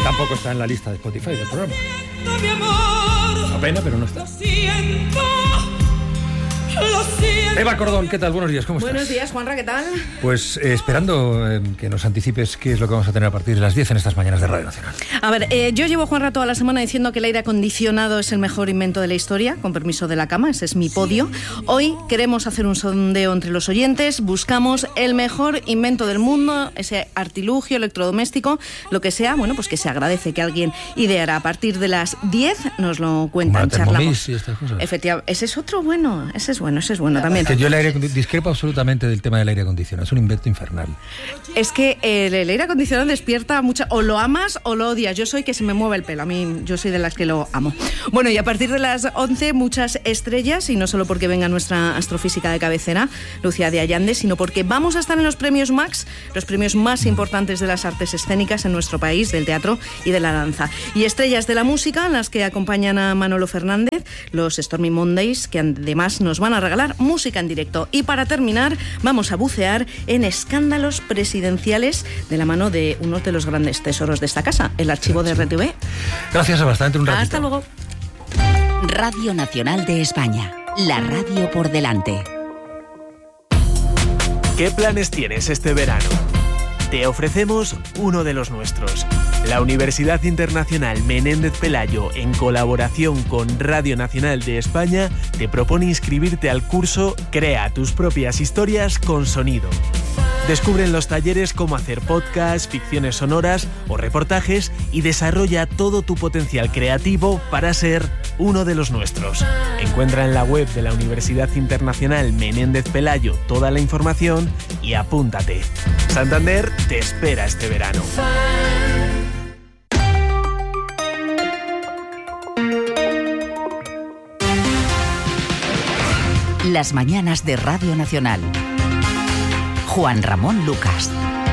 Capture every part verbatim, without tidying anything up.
Tampoco está en la lista de Spotify del programa. Una pena, pero no está. Lo siento, lo siento. Eva Cordón, ¿qué tal? Buenos días, ¿cómo estás? Buenos días, Juanra, ¿qué tal? Pues eh, esperando eh, que nos anticipes qué es lo que vamos a tener a partir de las diez en estas mañanas de Radio Nacional. A ver, eh, yo llevo, Juanra, toda la semana diciendo que el aire acondicionado es el mejor invento de la historia, con permiso de la cama, ese es mi podio. Hoy queremos hacer un sondeo entre los oyentes, buscamos el mejor invento del mundo, ese artilugio electrodoméstico, lo que sea, bueno, pues que se agradece que alguien ideara. A partir de las diez nos lo cuentan, charlamos. Y estas cosas. Efectivamente, ese es otro bueno, ese es bueno, ese es bueno también. Que yo el aire discrepo absolutamente del tema del aire acondicionado, es un invento infernal. Es que el, el aire acondicionado despierta mucha, o lo amas o lo odias. Yo soy que se me mueve el pelo, a mí yo soy de las que lo amo. Bueno, y a partir de las once muchas estrellas, y no solo porque venga nuestra astrofísica de cabecera, Lucía de Allande, sino porque vamos a estar en los premios Max, los premios más importantes de las artes escénicas en nuestro país, del teatro y de la danza. Y estrellas de la música, las que acompañan a Manolo Fernández, los Stormy Mondays, que además nos van a regalar música en directo. Y para terminar, vamos a bucear en escándalos presidenciales de la mano de uno de los grandes tesoros de esta casa, el archivo de R T V. Gracias, bastante un ratito. Hasta luego. Radio Nacional de España, la radio por delante. ¿Qué planes tienes este verano? Te ofrecemos uno de los nuestros. La Universidad Internacional Menéndez Pelayo, en colaboración con Radio Nacional de España, te propone inscribirte al curso Crea tus propias historias con sonido. Descubre en los talleres cómo hacer podcasts, ficciones sonoras o reportajes y desarrolla todo tu potencial creativo para ser uno de los nuestros. Encuentra en la web de la Universidad Internacional Menéndez Pelayo toda la información y apúntate. Santander te espera este verano. Las mañanas de Radio Nacional. Juan Ramón Lucas.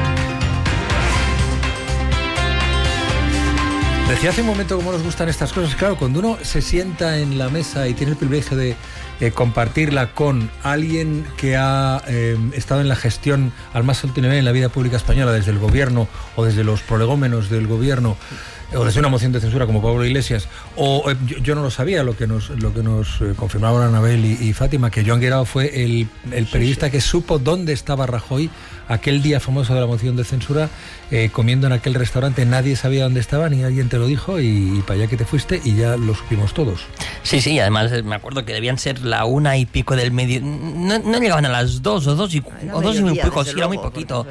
Decía hace un momento cómo nos gustan estas cosas. Claro, cuando uno se sienta en la mesa y tiene el privilegio de eh, compartirla con alguien que ha eh, estado en la gestión al más alto nivel en la vida pública española, desde el gobierno o desde los prolegómenos del gobierno, o desde una moción de censura como Pablo Iglesias, o eh, yo, yo no lo sabía, lo que nos lo que nos eh, confirmaban Anabel y, y Fátima, que Joan Guirao fue el, el periodista sí, sí. que supo dónde estaba Rajoy aquel día famoso de la moción de censura, eh, comiendo en aquel restaurante. Nadie sabía dónde estaba, ni alguien te lo dijo, y, y para allá que te fuiste, y ya lo supimos todos. Sí, sí, además me acuerdo que debían ser la una y pico del medio, no, no llegaban a las dos o dos y, o dos y muy poco, sí, era muy poquito,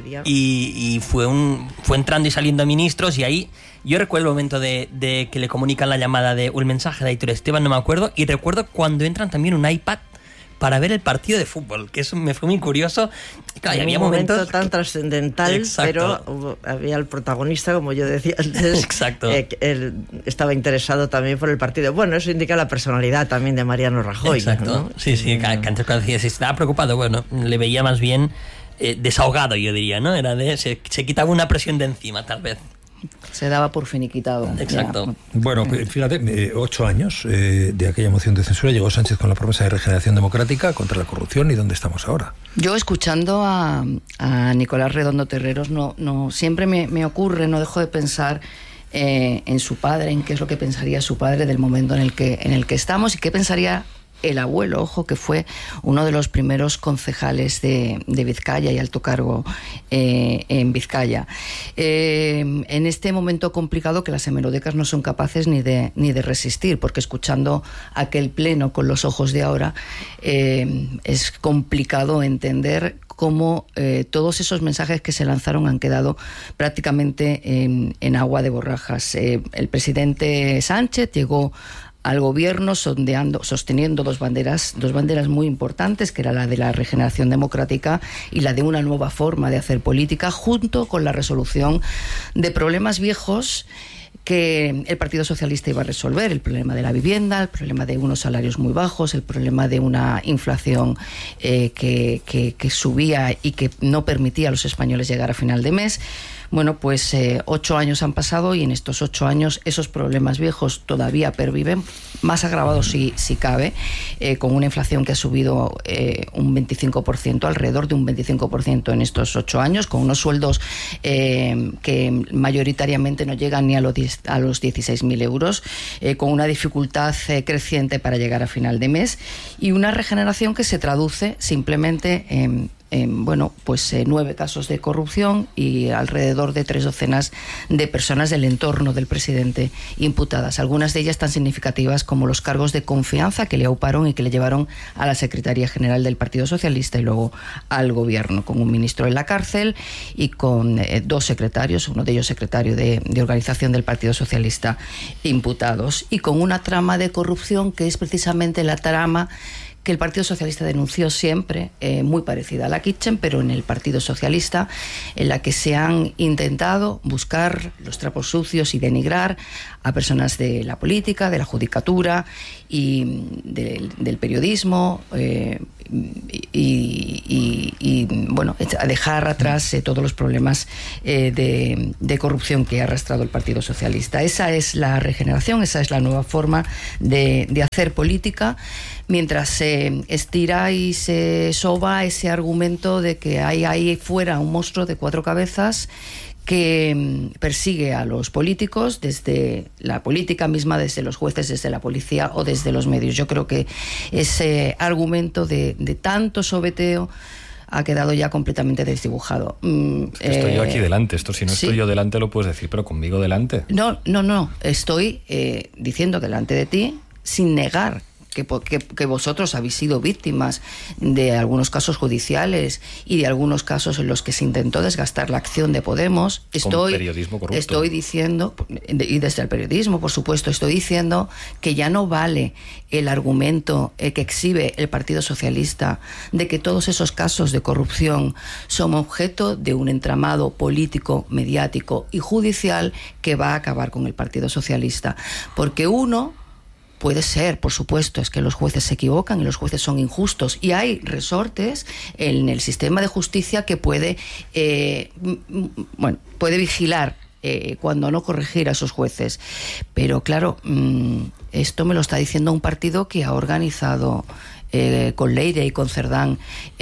y, y fue un fue entrando y saliendo ministros, y ahí yo recuerdo el momento de, de que le comunican la llamada de un mensaje de Aitor Esteban, no me acuerdo, y recuerdo cuando entran también un iPad para ver el partido de fútbol, que eso me fue muy curioso. Claro, en había un momento momentos tan que... trascendental, Exacto. pero hubo, había el protagonista, como yo decía antes. Exacto. Eh, él estaba interesado también por el partido. Bueno, eso indica la personalidad también de Mariano Rajoy. Exacto. ¿no? Sí, sí, que antes cuando decía, si estaba preocupado, bueno, le veía más bien eh, desahogado, yo diría, ¿no? Era de se, se quitaba una presión de encima, tal vez. Se daba por finiquitado. Exacto. Ya. Bueno, fíjate, eh, ocho años eh, de aquella moción de censura, llegó Sánchez con la promesa de regeneración democrática contra la corrupción, ¿y dónde estamos ahora? Yo, escuchando a, a Nicolás Redondo Terreros, no, no siempre me, me ocurre, no dejo de pensar eh, en su padre, en qué es lo que pensaría su padre del momento en el que, en el que estamos, y qué pensaría el abuelo, ojo, que fue uno de los primeros concejales de, de Vizcaya y alto cargo eh, en Vizcaya. Eh, en este momento complicado que las hemerotecas no son capaces ni de, ni de resistir, porque escuchando aquel pleno con los ojos de ahora, eh, es complicado entender cómo eh, todos esos mensajes que se lanzaron han quedado prácticamente en, en agua de borrajas. Eh, el presidente Sánchez llegó al gobierno sondeando, sosteniendo dos banderas, dos banderas muy importantes, que era la de la regeneración democrática y la de una nueva forma de hacer política, junto con la resolución de problemas viejos que el Partido Socialista iba a resolver: el problema de la vivienda, el problema de unos salarios muy bajos, el problema de una inflación eh, que, que, que subía y que no permitía a los españoles llegar a final de mes. Bueno, pues eh, ocho años han pasado y en estos ocho años esos problemas viejos todavía perviven, más agravados si, si cabe, eh, con una inflación que ha subido eh, un veinticinco por ciento, alrededor de un veinticinco por ciento en estos ocho años, con unos sueldos eh, que mayoritariamente no llegan ni a los, a los dieciséis mil euros, eh, con una dificultad eh, creciente para llegar a final de mes y una regeneración que se traduce simplemente en Eh, bueno, pues eh, nueve casos de corrupción y alrededor de tres docenas de personas del entorno del presidente imputadas. Algunas de ellas tan significativas como los cargos de confianza que le auparon y que le llevaron a la Secretaría General del Partido Socialista y luego al gobierno, con un ministro en la cárcel y con eh, dos secretarios, uno de ellos secretario de, de organización del Partido Socialista, imputados, y con una trama de corrupción que es precisamente la trama que el Partido Socialista denunció siempre, eh, muy parecida a la Kitchen, pero en el Partido Socialista, en la que se han intentado buscar los trapos sucios y denigrar a personas de la política, de la judicatura y de, del periodismo, eh, y, y, y, bueno, a dejar atrás eh, todos los problemas eh, de, de corrupción que ha arrastrado el Partido Socialista. Esa es la regeneración, esa es la nueva forma de, de hacer política, mientras se estira y se soba ese argumento de que hay ahí fuera un monstruo de cuatro cabezas que persigue a los políticos, desde la política misma, desde los jueces, desde la policía o desde los medios. Yo creo que ese argumento de, de tanto sobeteo ha quedado ya completamente desdibujado. Mm, es que estoy eh, yo aquí delante, esto si no ¿sí? estoy yo delante lo puedes decir, pero conmigo delante. No, no, no, estoy eh, diciendo delante de ti sin negar Que, que, que vosotros habéis sido víctimas de algunos casos judiciales y de algunos casos en los que se intentó desgastar la acción de Podemos. Estoy, Con periodismo corrupto. Estoy diciendo, y desde el periodismo, por supuesto, estoy diciendo que ya no vale el argumento eh, que exhibe el Partido Socialista de que todos esos casos de corrupción son objeto de un entramado político, mediático y judicial que va a acabar con el Partido Socialista. Porque uno... Puede ser, por supuesto, es que los jueces se equivocan y los jueces son injustos y hay resortes en el sistema de justicia que puede, eh, bueno, puede vigilar eh, cuando no corregir a esos jueces. Pero claro, mmm, esto me lo está diciendo un partido que ha organizado Eh, con Leire y con Cerdán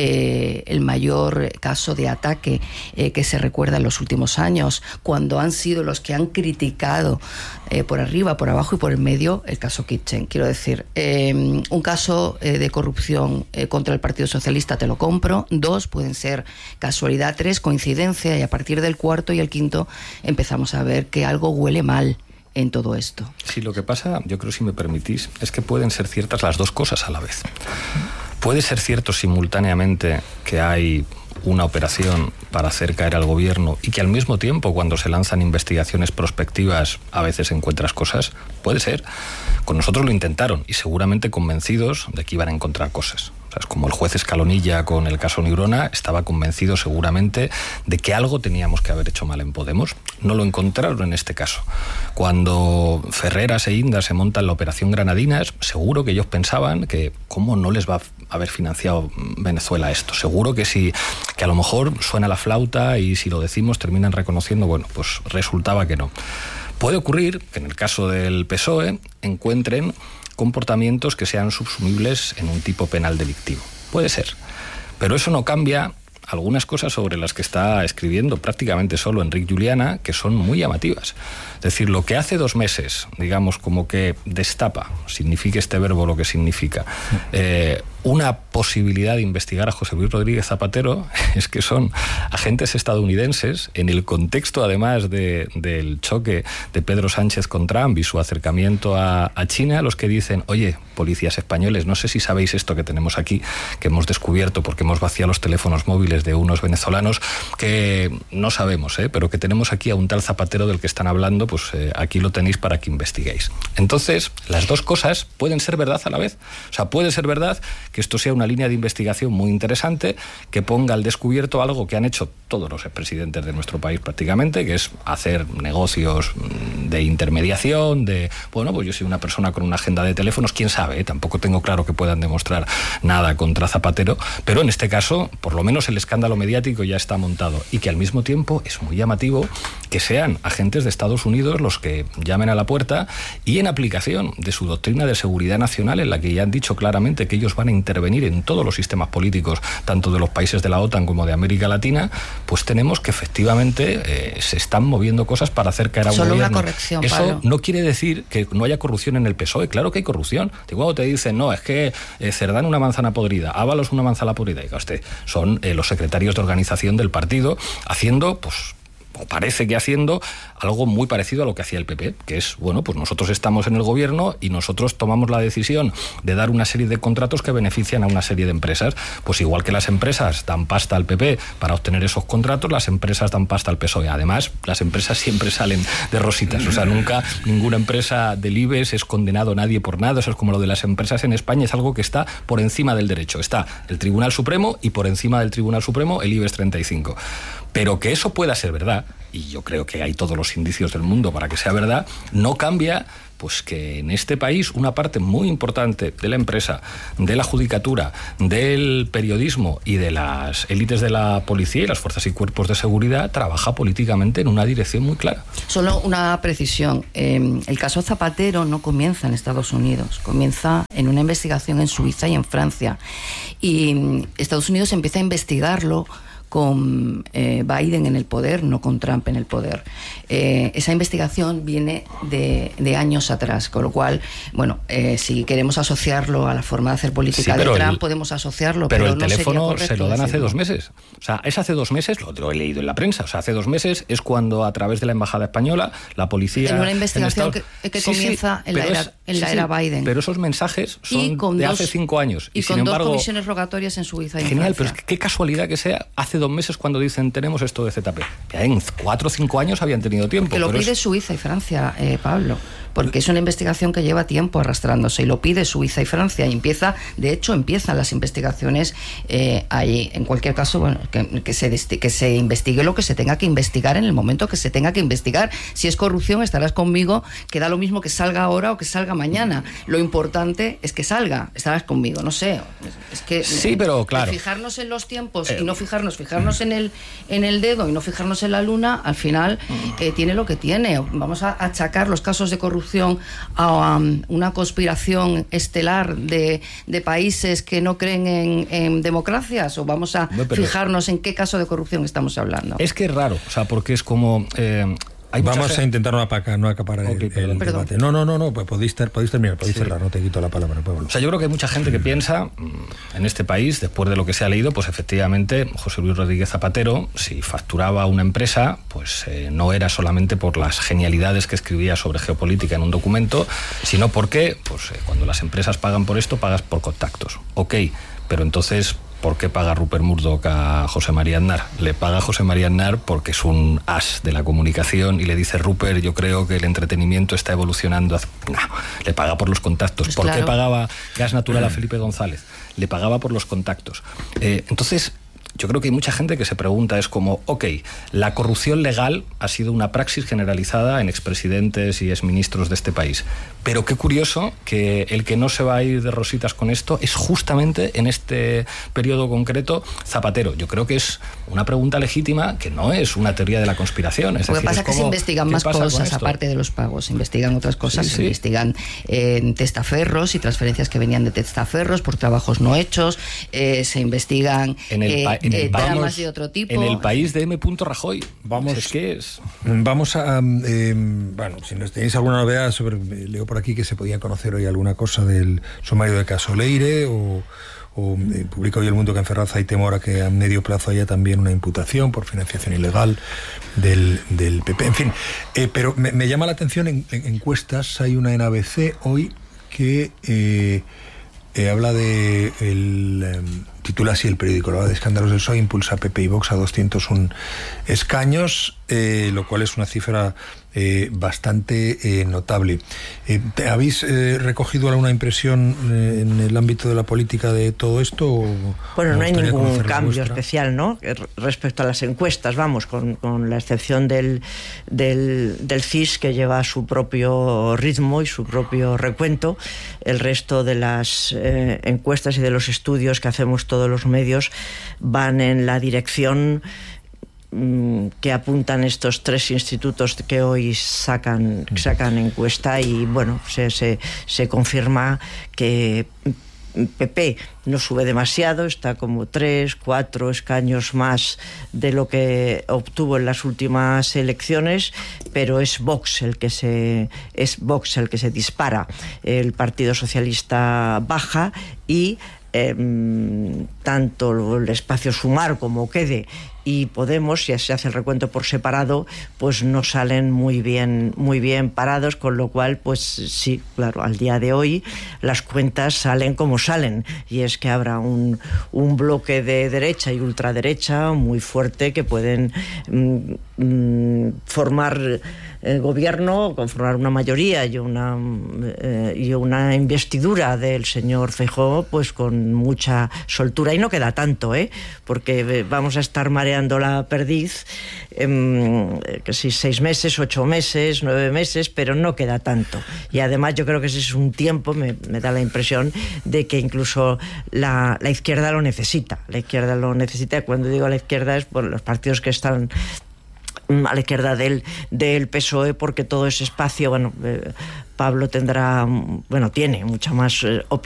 eh, el mayor caso de ataque eh, que se recuerda en los últimos años, cuando han sido los que han criticado eh, por arriba, por abajo y por el medio el caso Kitchen. Quiero decir, eh, un caso eh, de corrupción eh, contra el Partido Socialista te lo compro, dos pueden ser casualidad, tres coincidencia, y a partir del cuarto y el quinto empezamos a ver que algo huele mal en todo esto. Sí, lo que pasa, yo creo, si me permitís, es que pueden ser ciertas las dos cosas a la vez. Puede ser cierto simultáneamente que hay una operación para hacer caer al gobierno y que al mismo tiempo, cuando se lanzan investigaciones prospectivas, a veces encuentras cosas. Puede ser. Con nosotros lo intentaron y seguramente convencidos de que iban a encontrar cosas. O sea, es como el juez Escalonilla con el caso Neurona, estaba convencido seguramente de que algo teníamos que haber hecho mal en Podemos. No lo encontraron en este caso. Cuando Ferreras e Inda se montan la operación Granadinas, seguro que ellos pensaban que cómo no les va a haber financiado Venezuela esto. Seguro que sí, que a lo mejor suena la flauta y si lo decimos terminan reconociendo, bueno, pues resultaba que no. Puede ocurrir que en el caso del P S O E encuentren comportamientos que sean subsumibles en un tipo penal delictivo. Puede ser. Pero eso no cambia algunas cosas sobre las que está escribiendo prácticamente solo Enric Juliana, que son muy llamativas. Es decir, lo que hace dos meses, digamos, como que destapa, significa este verbo lo que significa, eh, una posibilidad de investigar a José Luis Rodríguez Zapatero, es que son agentes estadounidenses, en el contexto además de, del choque de Pedro Sánchez con Trump y su acercamiento a, a China, los que dicen, oye, policías españoles, no sé si sabéis esto que tenemos aquí, que hemos descubierto porque hemos vaciado los teléfonos móviles de unos venezolanos, que no sabemos, ¿eh? pero que tenemos aquí a un tal Zapatero del que están hablando, pues eh, aquí lo tenéis para que investiguéis. Entonces, las dos cosas pueden ser verdad a la vez. O sea, puede ser verdad que esto sea una línea de investigación muy interesante, que ponga al descubierto algo que han hecho todos los expresidentes de nuestro país prácticamente, que es hacer negocios de intermediación, de, bueno, pues yo soy una persona con una agenda de teléfonos, quién sabe, ¿eh? Tampoco tengo claro que puedan demostrar nada contra Zapatero, pero en este caso, por lo menos el escándalo mediático ya está montado. Y que al mismo tiempo es muy llamativo que sean agentes de Estados Unidos los que llamen a la puerta y en aplicación de su doctrina de seguridad nacional, en la que ya han dicho claramente que ellos van a intervenir en todos los sistemas políticos, tanto de los países de la OTAN como de América Latina, pues tenemos que efectivamente eh, se están moviendo cosas para hacer caer a un Solo gobierno. una corrección, Eso Pablo. no quiere decir que no haya corrupción en el P S O E. Claro que hay corrupción. Y cuando te dicen, no, es que eh, Cerdán una manzana podrida, Ábalos una manzana podrida, diga usted, son eh, los secretarios de organización del partido haciendo, pues, o parece que haciendo algo muy parecido a lo que hacía el P P, que es, bueno, pues nosotros estamos en el gobierno y nosotros tomamos la decisión de dar una serie de contratos que benefician a una serie de empresas. Pues igual que las empresas dan pasta al P P para obtener esos contratos, las empresas dan pasta al P S O E. Además, las empresas siempre salen de rositas, o sea, nunca ninguna empresa del I B E S es condenado nadie por nada. Eso es como lo de las empresas en España, es algo que está por encima del derecho. Está el Tribunal Supremo y por encima del Tribunal Supremo el I B E S treinta y cinco. Pero que eso pueda ser verdad, y yo creo que hay todos los indicios del mundo para que sea verdad, no cambia pues que en este país una parte muy importante de la empresa, de la judicatura, del periodismo y de las élites de la policía y las fuerzas y cuerpos de seguridad trabaja políticamente en una dirección muy clara. Solo una precisión. Eh, el caso Zapatero no comienza en Estados Unidos, comienza en una investigación en Suiza y en Francia. Y Estados Unidos empieza a investigarlo con eh, Biden en el poder, no con Trump en el poder. Eh, esa investigación viene de, de años atrás, con lo cual, bueno, eh, si queremos asociarlo a la forma de hacer política sí, de Trump, el, podemos asociarlo, pero, pero el no teléfono sería se lo dan decirlo. hace dos meses. O sea, es hace dos meses, lo, lo he leído en la prensa, o sea, hace dos meses es cuando a través de la Embajada Española, la policía... En una investigación en Estados... que, que sí, comienza sí, en la era, es, en la sí, era sí, Biden. Pero esos mensajes son de dos, hace cinco años. Y, y sin con embargo, dos comisiones rogatorias en Suiza y en genial, Francia. pero es que qué casualidad que sea hace dos meses cuando dicen tenemos esto de Z P. En cuatro o cinco años habían tenido tiempo. Que lo pero pide es... Suiza y Francia, eh, Pablo, porque es una investigación que lleva tiempo arrastrándose y lo pide Suiza y Francia y empieza, de hecho empiezan las investigaciones eh, ahí. En cualquier caso, bueno, que, que, se, que se investigue lo que se tenga que investigar en el momento que se tenga que investigar. Si es corrupción, estarás conmigo, que da lo mismo que salga ahora o que salga mañana. Lo importante es que salga, estarás conmigo, no sé. Es que sí, pero claro, fijarnos en los tiempos eh, y no fijarnos, fijarnos en el, en el dedo y no fijarnos en la luna, al final eh, tiene lo que tiene. Vamos a achacar los casos de corrupción a um, una conspiración estelar de, de países que no creen en, en democracias, o vamos a no, fijarnos en qué caso de corrupción estamos hablando. Es que es raro, o sea, porque es como... Eh, Hay Vamos muchas... a intentar no apacar, no acaparar okay, el, el debate. No, no, no, no, pues podéis, ter, podéis terminar, podéis sí. cerrar, no te quito la palabra, Pablo. O sea, yo creo que hay mucha gente que piensa en este país, después de lo que se ha leído, pues efectivamente José Luis Rodríguez Zapatero, si facturaba una empresa, pues eh, no era solamente por las genialidades que escribía sobre geopolítica en un documento, sino porque, pues eh, cuando las empresas pagan por esto, pagas por contactos. Ok, pero entonces... ¿por qué paga Rupert Murdoch a José María Aznar? Le paga a José María Aznar porque es un as de la comunicación y le dice, Rupert, yo creo que el entretenimiento está evolucionando. No, le paga por los contactos. Pues ¿por claro. qué pagaba gas natural a Felipe González? Le pagaba por los contactos. Eh, entonces... Yo creo que hay mucha gente que se pregunta, es como, ok, la corrupción legal ha sido una praxis generalizada en expresidentes y exministros de este país, pero qué curioso que el que no se va a ir de rositas con esto es justamente en este periodo concreto Zapatero. Yo creo que es una pregunta legítima que no es una teoría de la conspiración. Es Lo que decir, pasa es es que como, se investigan más cosas aparte de los pagos, se investigan otras cosas, sí, se sí. investigan eh, testaferros y transferencias que venían de testaferros por trabajos no hechos, eh, se investigan... En el eh, En el, eh, vamos, de otro tipo. En el país de M. Rajoy. Vamos, es que es. Vamos a. Eh, bueno, si nos tenéis alguna novedad sobre. Leo por aquí que se podía conocer hoy alguna cosa del sumario de caso Leire, o, o eh, publica hoy El Mundo que en Ferraz hay temor a que a medio plazo haya también una imputación por financiación ilegal del, del P P. En fin, eh, pero me, me llama la atención en, en encuestas. Hay una en A B C hoy que. Eh, Eh, habla de el eh, titula así el periódico, habla de escándalos del P S O E, impulsa P P y Vox a doscientos uno escaños Eh, lo cual es una cifra eh, bastante eh, notable. Eh, ¿Habéis eh, recogido alguna impresión eh, en el ámbito de la política de todo esto? O, bueno, no hay ningún cambio vuestra? especial, ¿no? Respecto a las encuestas, vamos, con, con la excepción del, del, del C I S, que lleva su propio ritmo y su propio recuento. El resto de las eh, encuestas y de los estudios que hacemos todos los medios van en la dirección que apuntan estos tres institutos que hoy sacan, sacan encuesta, y bueno, se, se, se confirma que P P no sube demasiado, está como tres, cuatro escaños más de lo que obtuvo en las últimas elecciones, pero es Vox el que se es Vox el que se dispara. El Partido Socialista baja y eh, tanto el espacio Sumar como Quede y Podemos, si se hace el recuento por separado, pues no salen muy bien, muy bien parados, con lo cual, pues sí, claro, al día de hoy las cuentas salen como salen, y es que habrá un, un bloque de derecha y ultraderecha muy fuerte que pueden mm, mm, formar el gobierno, conformar una mayoría y una eh, y una investidura del señor Feijóo, pues con mucha soltura, y no queda tanto, ¿eh? Porque vamos a estar mareando la perdiz, eh, que si seis meses, ocho meses, nueve meses, pero no queda tanto. Y además yo creo que ese es un tiempo, me, me da la impresión de que incluso la, la izquierda lo necesita. La izquierda lo necesita. Cuando digo la izquierda es por los partidos que están a la izquierda del, del P S O E, porque todo ese espacio, bueno, eh, Pablo tendrá, bueno, tiene mucha más eh, opinión